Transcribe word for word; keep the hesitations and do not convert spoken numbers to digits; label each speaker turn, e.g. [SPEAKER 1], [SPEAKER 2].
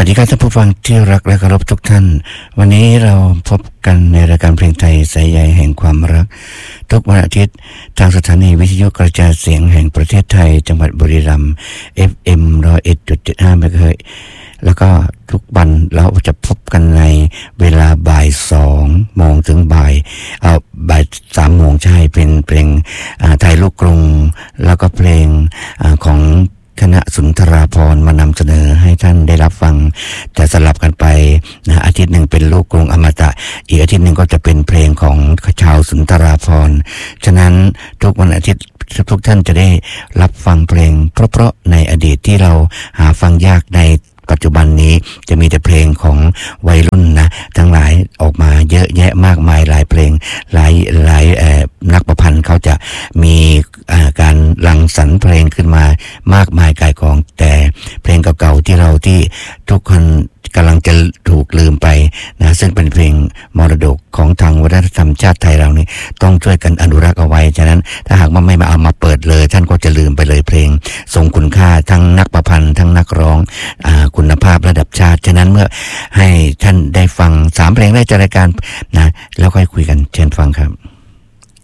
[SPEAKER 1] สดีครับท่านผู้ฟังที่รักและเคารพทุกท่านวันนี้เราพบกันในรายการเพลงไทยสายใยแห่งความรักทุกวันอาทิตย์ทางสถานีวิทยุกระจายเสียงแห่งประเทศไทยจังหวัดบุรีรัมย์ เอฟ เอ็ม หนึ่งศูนย์เอ็ดจุดเจ็ดห้า เมกะเฮิรตซ์แล้วก็ทุกวันเราจะพบกันในเวลาบ่ายสองโมงถึงบ่ายเอาบ่ายสามโมงใช่เป็นเพลงไทยลูกกรุงแล้วก็เพลงของคณะสุนทราภรณ์มานำเสนอให้ท่านได้รับฟังแต่สลับกันไปนะอาทิตย์หนึ่งเป็นลูกกรุงอมตะอีกอาทิตย์หนึ่งก็จะเป็นเพลงของชาวสุนทราภรณ์ฉะนั้นทุกวันอาทิตย์ทุกท่านจะได้รับฟังเพลงเพราะๆในอดีตที่เราหาฟังยากในปัจจุบันนี้จะมีแต่เพลงของวัยรุ่นนะทั้งหลายออกมาเยอะแยะมากมายหลายเพลงหลายหลายเอ่อนักประพันธ์เขาจะมีการรังสรรค์เพลงขึ้นมามากมายกายกองแต่เพลงเก่าๆที่เราที่ทุกคนกำลังจะถูกลืมไปนะซึ่งเป็นเพลงมรดกของทางวัฒนธรรมชาติไทยเรานี่ต้องช่วยกันอนุรักษ์เอาไว้ฉะนั้นถ้าหากว่าไม่มาเอามาเปิดเลยท่านก็จะลืมไปเลยเพลงทรงคุณค่าทั้งนักประพันธ์ทั้งนักร้องอ่าคุณภาพระดับชาติฉะนั้นเมื่อให้ท่านได้ฟังสามเพลงแรกจากรายการนะแล้วค่อยคุยกันเชิญฟังครับ